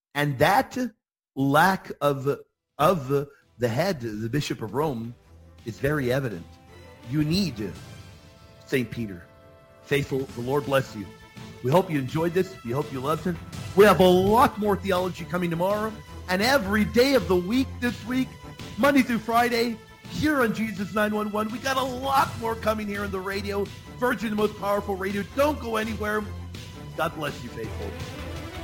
And that lack of the head, the Bishop of Rome, is very evident. You need St. Peter. Faithful, the Lord bless you. We hope you enjoyed this. We hope you loved it. We have a lot more theology coming tomorrow. And every day of the week this week, Monday through Friday, here on Jesus 911. We got a lot more coming here on the radio. Virgin, the most powerful radio. Don't go anywhere. God bless you, faithful.